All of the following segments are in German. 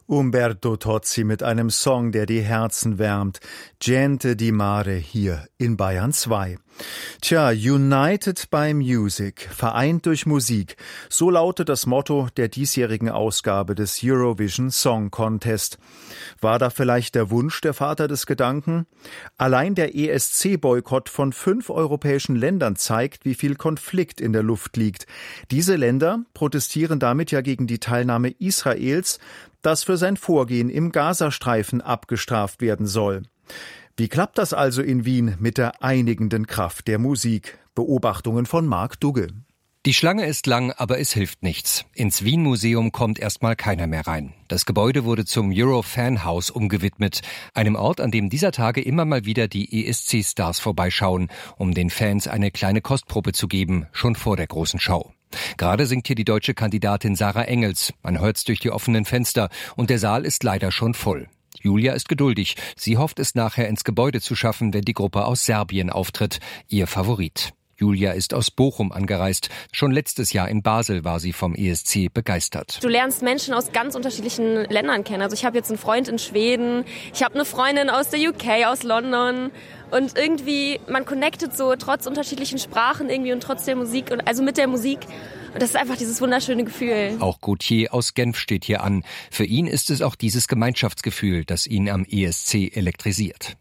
Umberto Tozzi mit einem Song, der die Herzen wärmt. Gente di Mare hier in Bayern 2. Tja, United by Music, vereint durch Musik. So lautet das Motto der diesjährigen Ausgabe des Eurovision Song Contest. War da vielleicht der Wunsch der Vater des Gedanken? Allein der ESC-Boykott von 5 europäischen Ländern zeigt, wie viel Konflikt in der Luft liegt. Diese Länder protestieren damit ja gegen die Teilnahme Israels, das für sein Vorgehen im Gazastreifen abgestraft werden soll. Wie klappt das also in Wien mit der einigenden Kraft der Musik? Beobachtungen von Marc Dugge. Die Schlange ist lang, aber es hilft nichts. Ins Wien-Museum kommt erstmal keiner mehr rein. Das Gebäude wurde zum Euro-Fan-Haus umgewidmet, einem Ort, an dem dieser Tage immer mal wieder die ESC-Stars vorbeischauen, um den Fans eine kleine Kostprobe zu geben, schon vor der großen Show. Gerade singt hier die deutsche Kandidatin Sarah Engels. Man hört's durch die offenen Fenster und der Saal ist leider schon voll. Julia ist geduldig. Sie hofft, es nachher ins Gebäude zu schaffen, wenn die Gruppe aus Serbien auftritt, ihr Favorit. Julia ist aus Bochum angereist. Schon letztes Jahr in Basel war sie vom ESC begeistert. Du lernst Menschen aus ganz unterschiedlichen Ländern kennen. Also ich habe jetzt einen Freund in Schweden, ich habe eine Freundin aus der UK, aus London. Und irgendwie, man connectet so trotz unterschiedlichen Sprachen irgendwie und trotz der Musik, und also mit der Musik. Und das ist einfach dieses wunderschöne Gefühl. Auch Gauthier aus Genf steht hier an. Für ihn ist es auch dieses Gemeinschaftsgefühl, das ihn am ESC elektrisiert.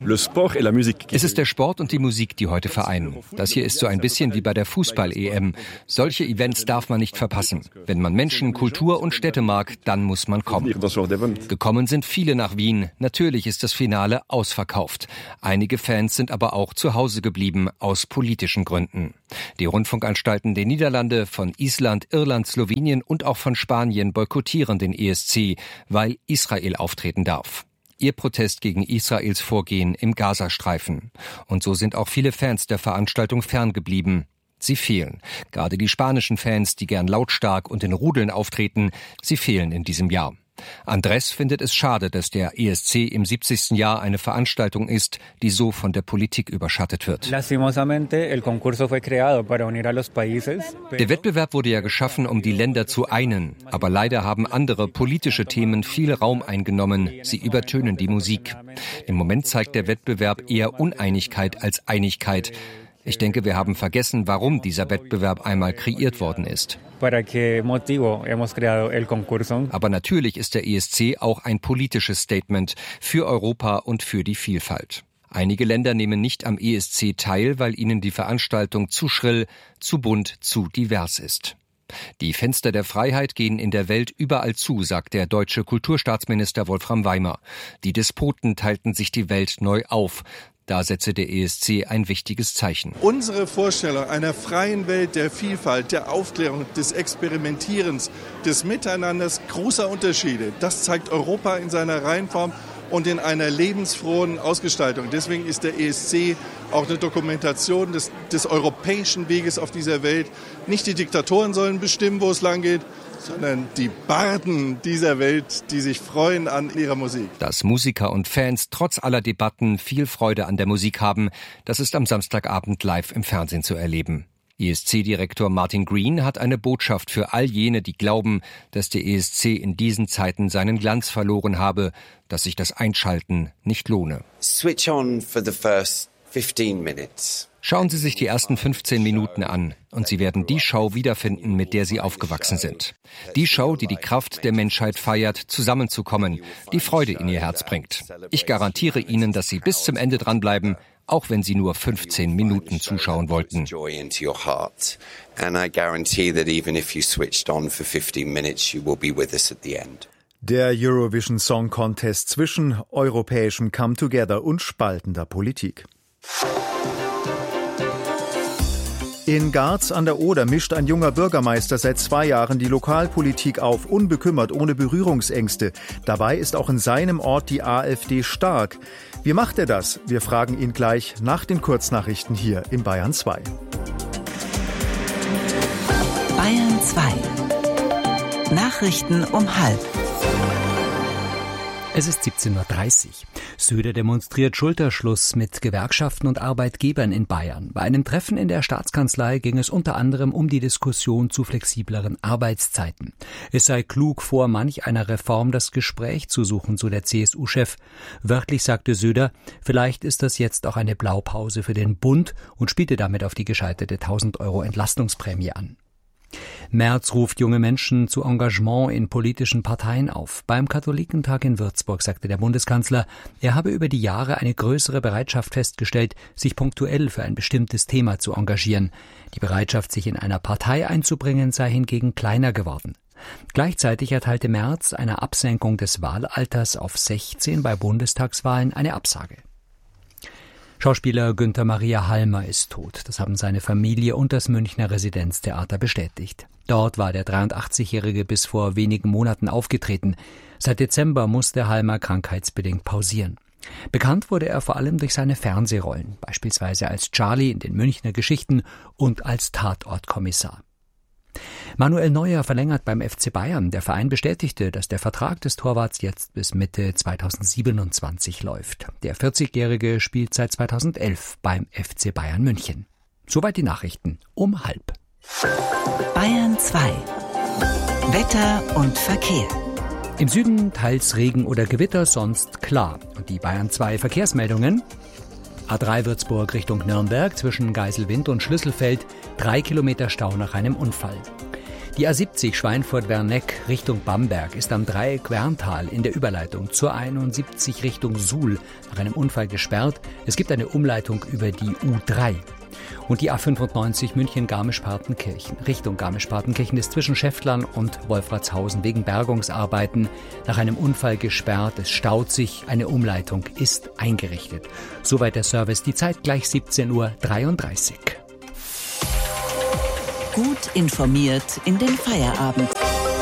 Es ist der Sport und die Musik, die heute vereinen. Das hier ist so ein bisschen wie bei der Fußball-EM. Solche Events darf man nicht verpassen. Wenn man Menschen, Kultur und Städte mag, dann muss man kommen. Gekommen sind viele nach Wien. Natürlich ist das Finale ausverkauft. Einige Fans sind aber auch zu Hause geblieben, aus politischen Gründen. Die Rundfunkanstalten der Niederlande, von Island, Irland, Slowenien und auch von Spanien boykottieren den ESC, weil Israel auftreten darf. Ihr Protest gegen Israels Vorgehen im Gazastreifen. Und so sind auch viele Fans der Veranstaltung ferngeblieben. Sie fehlen. Gerade die spanischen Fans, die gern lautstark und in Rudeln auftreten, sie fehlen in diesem Jahr. Andrés findet es schade, dass der ESC im 70. Jahr eine Veranstaltung ist, die so von der Politik überschattet wird. Der Wettbewerb wurde ja geschaffen, um die Länder zu einen. Aber leider haben andere politische Themen viel Raum eingenommen. Sie übertönen die Musik. Im Moment zeigt der Wettbewerb eher Uneinigkeit als Einigkeit. Ich denke, wir haben vergessen, warum dieser Wettbewerb einmal kreiert worden ist. Aber natürlich ist der ESC auch ein politisches Statement für Europa und für die Vielfalt. Einige Länder nehmen nicht am ESC teil, weil ihnen die Veranstaltung zu schrill, zu bunt, zu divers ist. Die Fenster der Freiheit gehen in der Welt überall zu, sagt der deutsche Kulturstaatsminister Wolfram Weimer. Die Despoten teilten sich die Welt neu auf. Da setze der ESC ein wichtiges Zeichen. Unsere Vorstellung einer freien Welt der Vielfalt, der Aufklärung, des Experimentierens, des Miteinanders großer Unterschiede, das zeigt Europa in seiner Reihenform und in einer lebensfrohen Ausgestaltung. Deswegen ist der ESC auch eine Dokumentation des europäischen Weges auf dieser Welt. Nicht die Diktatoren sollen bestimmen, wo es lang geht, sondern die Barden dieser Welt, die sich freuen an ihrer Musik. Dass Musiker und Fans trotz aller Debatten viel Freude an der Musik haben, das ist am Samstagabend live im Fernsehen zu erleben. ESC-Direktor Martin Green hat eine Botschaft für all jene, die glauben, dass der ESC in diesen Zeiten seinen Glanz verloren habe, dass sich das Einschalten nicht lohne. Switch on for the first 15 minutes. Schauen Sie sich die ersten 15 Minuten an und Sie werden die Show wiederfinden, mit der Sie aufgewachsen sind. Die Show, die die Kraft der Menschheit feiert, zusammenzukommen, die Freude in Ihr Herz bringt. Ich garantiere Ihnen, dass Sie bis zum Ende dranbleiben, auch wenn Sie nur 15 Minuten zuschauen wollten. Der Eurovision Song Contest zwischen europäischem Come Together und spaltender Politik. In Garz an der Oder mischt ein junger Bürgermeister seit 2 Jahren die Lokalpolitik auf, unbekümmert, ohne Berührungsängste. Dabei ist auch in seinem Ort die AfD stark. Wie macht er das? Wir fragen ihn gleich nach den Kurznachrichten hier im Bayern 2. Bayern 2. Nachrichten um 12:30. Es ist 17:30 Uhr. Söder demonstriert Schulterschluss mit Gewerkschaften und Arbeitgebern in Bayern. Bei einem Treffen in der Staatskanzlei ging es unter anderem um die Diskussion zu flexibleren Arbeitszeiten. Es sei klug, vor manch einer Reform das Gespräch zu suchen, so der CSU-Chef. Wörtlich sagte Söder, vielleicht ist das jetzt auch eine Blaupause für den Bund und spielte damit auf die gescheiterte 1.000 € Entlastungsprämie an. Merz ruft junge Menschen zu Engagement in politischen Parteien auf. Beim Katholikentag in Würzburg sagte der Bundeskanzler, er habe über die Jahre eine größere Bereitschaft festgestellt, sich punktuell für ein bestimmtes Thema zu engagieren. Die Bereitschaft, sich in einer Partei einzubringen, sei hingegen kleiner geworden. Gleichzeitig erteilte Merz einer Absenkung des Wahlalters auf 16 bei Bundestagswahlen eine Absage. Schauspieler Günther Maria Halmer ist tot. Das haben seine Familie und das Münchner Residenztheater bestätigt. Dort war der 83-Jährige bis vor wenigen Monaten aufgetreten. Seit Dezember musste Halmer krankheitsbedingt pausieren. Bekannt wurde er vor allem durch seine Fernsehrollen, beispielsweise als Charlie in den Münchner Geschichten und als Tatortkommissar. Manuel Neuer verlängert beim FC Bayern. Der Verein bestätigte, dass der Vertrag des Torwarts jetzt bis Mitte 2027 läuft. Der 40-Jährige spielt seit 2011 beim FC Bayern München. Soweit die Nachrichten um 12:30. Bayern 2. Wetter und Verkehr. Im Süden teils Regen oder Gewitter, sonst klar. Und die Bayern 2 Verkehrsmeldungen. A3 Würzburg Richtung Nürnberg zwischen Geiselwind und Schlüsselfeld, 3 Kilometer Stau nach einem Unfall. Die A70 Schweinfurt-Werneck Richtung Bamberg ist am Dreieck Werntal in der Überleitung zur 71 Richtung Suhl nach einem Unfall gesperrt. Es gibt eine Umleitung über die U3. Und die A95 München-Garmisch-Partenkirchen Richtung Garmisch-Partenkirchen ist zwischen Schäftlern und Wolfratshausen wegen Bergungsarbeiten nach einem Unfall gesperrt. Es staut sich, eine Umleitung ist eingerichtet. Soweit der Service, die Zeit gleich 17:33 Uhr. Gut informiert in den Feierabend.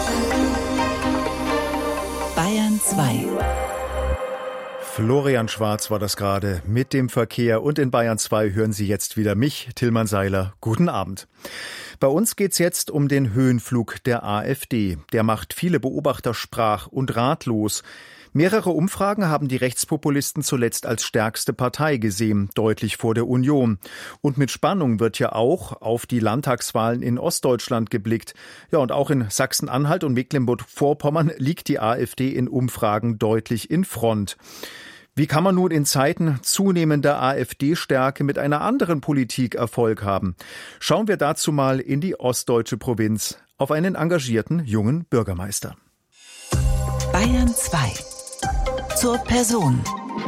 Bayern 2. Florian Schwarz war das gerade mit dem Verkehr und in Bayern 2 hören Sie jetzt wieder mich, Tillmann Seiler. Guten Abend. Bei uns geht's jetzt um den Höhenflug der AfD. Der macht viele Beobachter sprach- und ratlos. Mehrere Umfragen haben die Rechtspopulisten zuletzt als stärkste Partei gesehen, deutlich vor der Union. Und mit Spannung wird ja auch auf die Landtagswahlen in Ostdeutschland geblickt. Ja, und auch in Sachsen-Anhalt und Mecklenburg-Vorpommern liegt die AfD in Umfragen deutlich in Front. Wie kann man nun in Zeiten zunehmender AfD-Stärke mit einer anderen Politik Erfolg haben? Schauen wir dazu mal in die ostdeutsche Provinz auf einen engagierten jungen Bürgermeister. Bayern 2. Zur Person.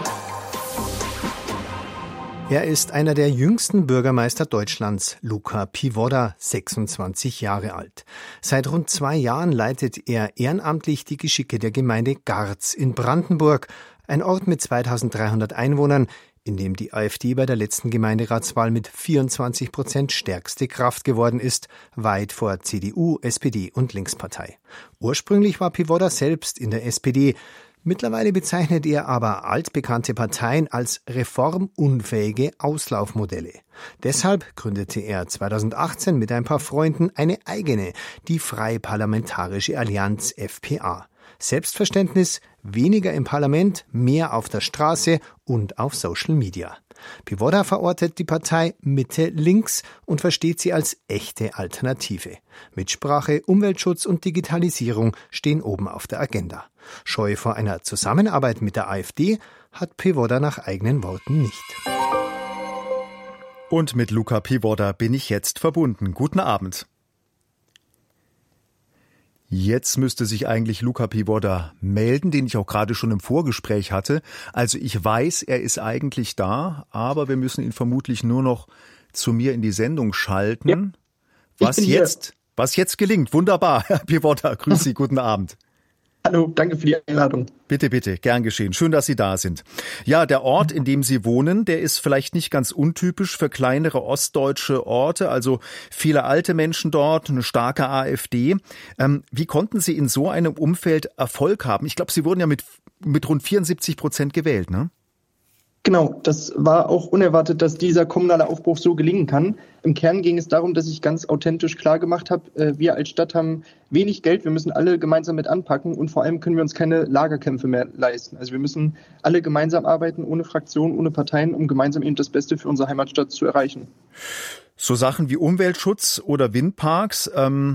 Er ist einer der jüngsten Bürgermeister Deutschlands, Luca Pivoda, 26 Jahre alt. Seit rund 2 Jahren leitet er ehrenamtlich die Geschicke der Gemeinde Garz in Brandenburg, ein Ort mit 2300 Einwohnern, in dem die AfD bei der letzten Gemeinderatswahl mit 24% stärkste Kraft geworden ist, weit vor CDU, SPD und Linkspartei. Ursprünglich war Pivoda selbst in der SPD. Mittlerweile bezeichnet er aber altbekannte Parteien als reformunfähige Auslaufmodelle. Deshalb gründete er 2018 mit ein paar Freunden eine eigene, die Freie Parlamentarische Allianz FPA. Selbstverständnis, weniger im Parlament, mehr auf der Straße und auf Social Media. Pivoda verortet die Partei Mitte-Links und versteht sie als echte Alternative. Mitsprache, Umweltschutz und Digitalisierung stehen oben auf der Agenda. Scheu vor einer Zusammenarbeit mit der AfD hat Pivoda nach eigenen Worten nicht. Und mit Luca Pivoda bin ich jetzt verbunden. Guten Abend. Jetzt müsste sich eigentlich Luca Pivoda melden, den ich auch gerade schon im Vorgespräch hatte. Also ich weiß, er ist eigentlich da, aber wir müssen ihn vermutlich nur noch zu mir in die Sendung schalten. Ja, was jetzt gelingt. Wunderbar, Herr Pivoda. Grüß Sie, guten Abend. Hallo, danke für die Einladung. Bitte, bitte, gern geschehen. Schön, dass Sie da sind. Ja, der Ort, in dem Sie wohnen, der ist vielleicht nicht ganz untypisch für kleinere ostdeutsche Orte, also viele alte Menschen dort, eine starke AfD. Wie konnten Sie in so einem Umfeld Erfolg haben? Ich glaube, Sie wurden ja mit rund 74% gewählt, ne? Genau, das war auch unerwartet, dass dieser kommunale Aufbruch so gelingen kann. Im Kern ging es darum, dass ich ganz authentisch klar gemacht habe, wir als Stadt haben wenig Geld, wir müssen alle gemeinsam mit anpacken und vor allem können wir uns keine Lagerkämpfe mehr leisten. Also wir müssen alle gemeinsam arbeiten, ohne Fraktionen, ohne Parteien, um gemeinsam eben das Beste für unsere Heimatstadt zu erreichen. So Sachen wie Umweltschutz oder Windparks,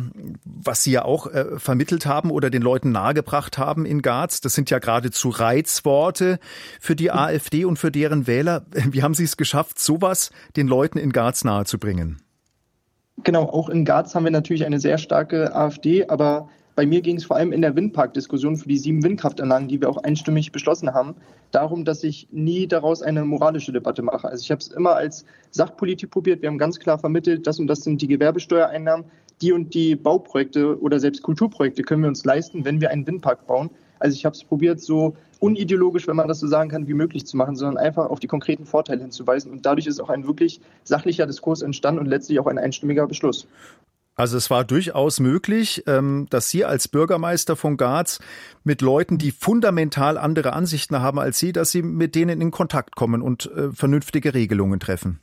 was Sie ja auch vermittelt haben oder den Leuten nahegebracht haben in Garz, das sind ja geradezu Reizworte für die AfD und für deren Wähler. Wie haben Sie es geschafft, sowas den Leuten in Garz nahezubringen? Genau, auch in Garz haben wir natürlich eine sehr starke AfD, aber bei mir ging es vor allem in der Windpark-Diskussion für die 7 Windkraftanlagen, die wir auch einstimmig beschlossen haben, darum, dass ich nie daraus eine moralische Debatte mache. Also ich habe es immer als Sachpolitik probiert. Wir haben ganz klar vermittelt, das und das sind die Gewerbesteuereinnahmen, die und die Bauprojekte oder selbst Kulturprojekte können wir uns leisten, wenn wir einen Windpark bauen. Also ich habe es probiert, so unideologisch, wenn man das so sagen kann, wie möglich zu machen, sondern einfach auf die konkreten Vorteile hinzuweisen. Und dadurch ist auch ein wirklich sachlicher Diskurs entstanden und letztlich auch ein einstimmiger Beschluss. Also es war durchaus möglich, dass Sie als Bürgermeister von Garz mit Leuten, die fundamental andere Ansichten haben als Sie, dass Sie mit denen in Kontakt kommen und vernünftige Regelungen treffen.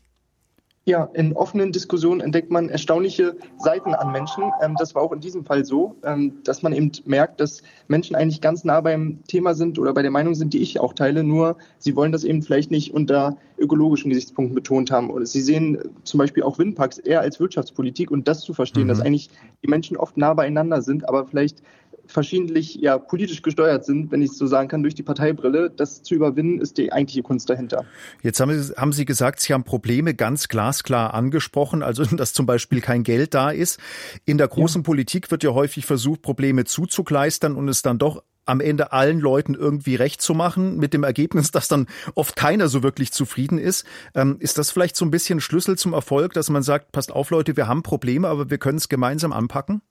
Ja, in offenen Diskussionen entdeckt man erstaunliche Seiten an Menschen. Das war auch in diesem Fall so, dass man eben merkt, dass Menschen eigentlich ganz nah beim Thema sind oder bei der Meinung sind, die ich auch teile, nur sie wollen das eben vielleicht nicht unter ökologischen Gesichtspunkten betont haben. Oder sie sehen zum Beispiel auch Windparks eher als Wirtschaftspolitik und das zu verstehen, dass eigentlich die Menschen oft nah beieinander sind, aber vielleicht verschiedentlich politisch gesteuert sind, wenn ich es so sagen kann, durch die Parteibrille. Das zu überwinden, ist die eigentliche Kunst dahinter. Jetzt haben Sie gesagt, Sie haben Probleme ganz glasklar angesprochen, also dass zum Beispiel kein Geld da ist. In der großen Politik wird ja häufig versucht, Probleme zuzukleistern und es dann doch am Ende allen Leuten irgendwie recht zu machen, mit dem Ergebnis, dass dann oft keiner so wirklich zufrieden ist. Ist das vielleicht so ein bisschen Schlüssel zum Erfolg, dass man sagt, passt auf Leute, wir haben Probleme, aber wir können es gemeinsam anpacken?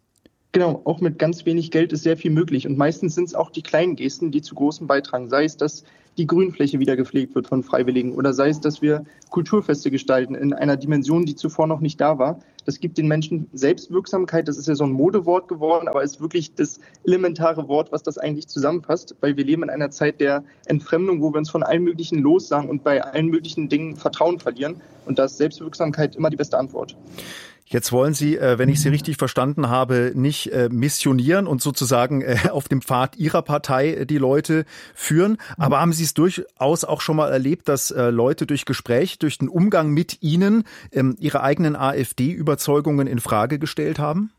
Genau, auch mit ganz wenig Geld ist sehr viel möglich. Und meistens sind es auch die kleinen Gesten, die zu großen beitragen. Sei es, dass die Grünfläche wieder gepflegt wird von Freiwilligen oder sei es, dass wir Kulturfeste gestalten in einer Dimension, die zuvor noch nicht da war. Das gibt den Menschen Selbstwirksamkeit. Das ist ja so ein Modewort geworden, aber ist wirklich das elementare Wort, was das eigentlich zusammenfasst. Weil wir leben in einer Zeit der Entfremdung, wo wir uns von allen möglichen lossagen und bei allen möglichen Dingen Vertrauen verlieren. Und da ist Selbstwirksamkeit immer die beste Antwort. Jetzt wollen Sie, wenn ich Sie richtig verstanden habe, nicht missionieren und sozusagen auf dem Pfad Ihrer Partei die Leute führen. Aber haben Sie es durchaus auch schon mal erlebt, dass Leute durch Gespräche, durch den Umgang mit Ihnen ihre eigenen AfD-Überzeugungen in Frage gestellt haben?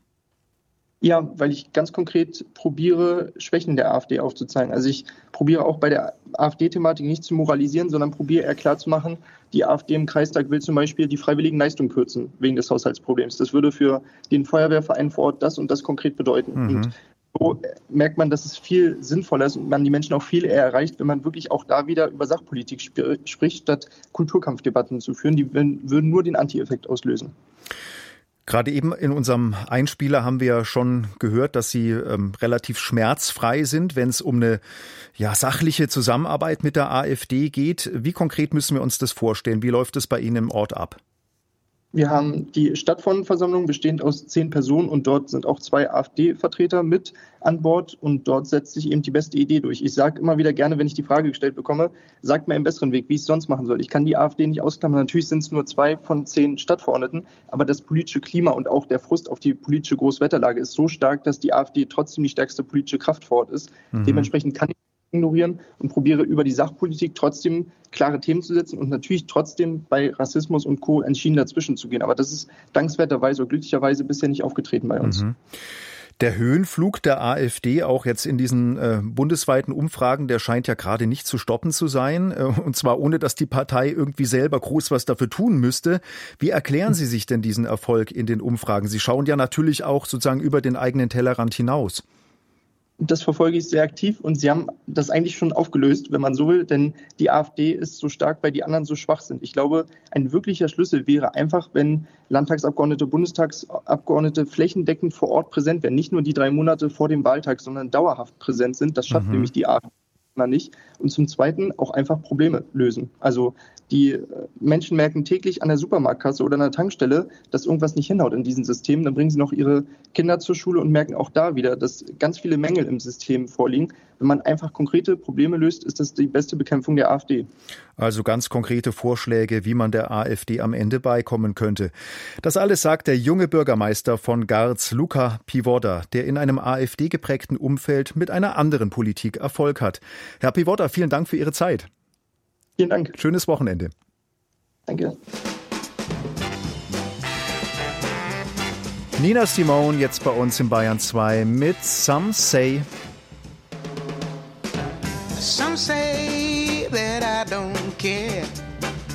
Ja, weil ich ganz konkret probiere, Schwächen der AfD aufzuzeigen. Also ich probiere auch bei der AfD-Thematik nicht zu moralisieren, sondern probiere eher klarzumachen, die AfD im Kreistag will zum Beispiel die freiwilligen Leistungen kürzen, wegen des Haushaltsproblems. Das würde für den Feuerwehrverein vor Ort das und das konkret bedeuten. Und so merkt man, dass es viel sinnvoller ist und man die Menschen auch viel eher erreicht, wenn man wirklich auch da wieder über Sachpolitik spricht, statt Kulturkampfdebatten zu führen. Die würden nur den Anti-Effekt auslösen. Gerade eben in unserem Einspieler haben wir ja schon gehört, dass Sie relativ schmerzfrei sind, wenn es um eine sachliche Zusammenarbeit mit der AfD geht. Wie konkret müssen wir uns das vorstellen? Wie läuft es bei Ihnen im Ort ab? Wir haben die Stadtverordnetenversammlung bestehend aus 10 Personen und dort sind auch 2 AfD-Vertreter mit an Bord und dort setzt sich eben die beste Idee durch. Ich sage immer wieder gerne, wenn ich die Frage gestellt bekomme, sagt mir einen besseren Weg, wie ich es sonst machen soll. Ich kann die AfD nicht ausklammern. Natürlich sind es nur 2 von 10 Stadtverordneten, aber das politische Klima und auch der Frust auf die politische Großwetterlage ist so stark, dass die AfD trotzdem die stärkste politische Kraft vor Ort ist. Dementsprechend kann ich ignorieren und probiere über die Sachpolitik trotzdem klare Themen zu setzen und natürlich trotzdem bei Rassismus und Co. entschieden dazwischen zu gehen. Aber das ist dankenswerterweise oder glücklicherweise bisher nicht aufgetreten bei uns. Der Höhenflug der AfD, auch jetzt in diesen bundesweiten Umfragen, der scheint ja gerade nicht zu stoppen zu sein. Und zwar ohne, dass die Partei irgendwie selber groß was dafür tun müsste. Wie erklären Sie sich denn diesen Erfolg in den Umfragen? Sie schauen ja natürlich auch sozusagen über den eigenen Tellerrand hinaus. Das verfolge ich sehr aktiv und Sie haben das eigentlich schon aufgelöst, wenn man so will, denn die AfD ist so stark, weil die anderen so schwach sind. Ich glaube, ein wirklicher Schlüssel wäre einfach, wenn Landtagsabgeordnete, Bundestagsabgeordnete flächendeckend vor Ort präsent werden. Nicht nur die 3 Monate vor dem Wahltag, sondern dauerhaft präsent sind. Das schafft nämlich die AfD nicht. Und zum Zweiten auch einfach Probleme lösen. Also Die Menschen merken täglich an der Supermarktkasse oder an der Tankstelle, dass irgendwas nicht hinhaut in diesem System. Dann bringen sie noch ihre Kinder zur Schule und merken auch da wieder, dass ganz viele Mängel im System vorliegen. Wenn man einfach konkrete Probleme löst, ist das die beste Bekämpfung der AfD. Also ganz konkrete Vorschläge, wie man der AfD am Ende beikommen könnte. Das alles sagt der junge Bürgermeister von Garz, Luca Pivoda, der in einem AfD-geprägten Umfeld mit einer anderen Politik Erfolg hat. Herr Pivoda, vielen Dank für Ihre Zeit. Vielen Dank. Schönes Wochenende. Danke. Nina Simone jetzt bei uns in Bayern 2 mit Some Say. Some say that I don't care.